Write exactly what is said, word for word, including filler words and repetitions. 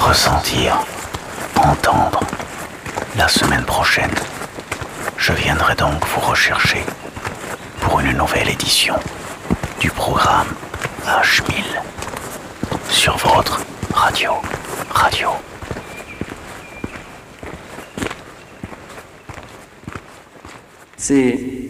ressentir, entendre. La semaine prochaine, je viendrai donc vous rechercher pour une nouvelle édition du programme H mille sur votre radio, radio. C'est